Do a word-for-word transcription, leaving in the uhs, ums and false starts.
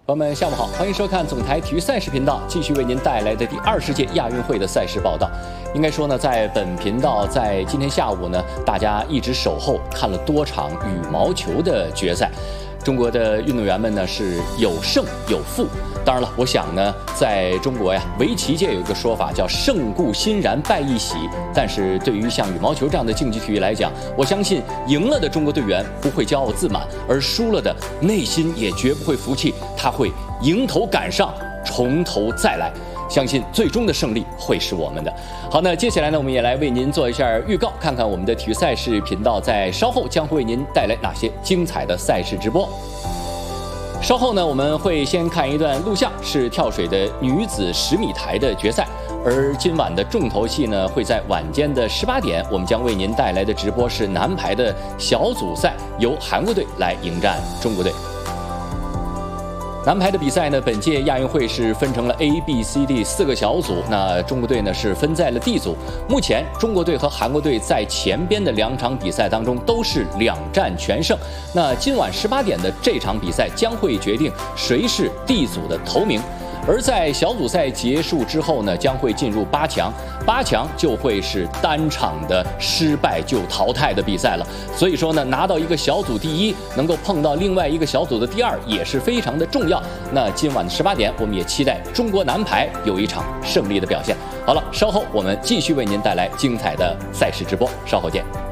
朋友们，下午好，欢迎收看总台体育赛事频道，继续为您带来的第二十届亚运会的赛事报道。应该说呢，在本频道，在今天下午呢，大家一直守候看了多场羽毛球的决赛。中国的运动员们呢是有胜有负。当然了，我想呢，在中国呀，围棋界有一个说法叫胜固欣然，败亦喜。但是对于像羽毛球这样的竞技体育来讲，我相信赢了的中国队员不会骄傲自满，而输了的内心也绝不会服气，他会迎头赶上，从头再来。相信最终的胜利会是我们的。好，那接下来呢，我们也来为您做一下预告，看看我们的体育赛事频道在稍后将会为您带来哪些精彩的赛事直播。稍后呢，我们会先看一段录像，是跳水的女子十米台的决赛。而今晚的重头戏呢，会在晚间的十八点，我们将为您带来的直播是男排的小组赛，由韩国队来迎战中国队。男排的比赛呢，本届亚运会是分成了 A、B、C、D 四个小组，那中国队呢是分在了 D 组。目前中国队和韩国队在前边的两场比赛当中都是两战全胜。那今晚十八点的这场比赛将会决定谁是 D 组的头名。而在小组赛结束之后呢，将会进入八强，八强就会是单场的失败就淘汰的比赛了。所以说呢，拿到一个小组第一，能够碰到另外一个小组的第二，也是非常的重要。那今晚的十八点，我们也期待中国男排有一场胜利的表现。好了，稍后我们继续为您带来精彩的赛事直播，稍后见。